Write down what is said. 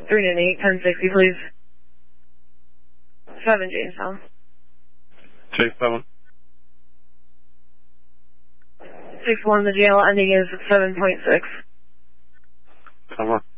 398, 1060, please. 7 Jamestown. Chase 7. 6-1, the jail ending is 7.6. 10-1.